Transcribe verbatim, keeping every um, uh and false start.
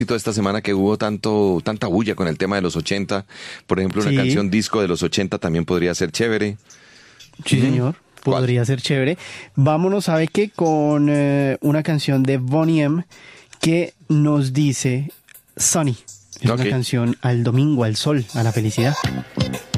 Toda esta semana que hubo tanto, tanta bulla con el tema de los ochenta, por ejemplo, una Sí. canción disco de los ochenta también podría ser chévere. Sí, Ujú. señor. ¿Cuál? Podría ser chévere. Vámonos, ¿sabe qué? Con eh, una canción de Boney M que nos dice Sunny. Es Ok. una canción al domingo, al sol, a la felicidad.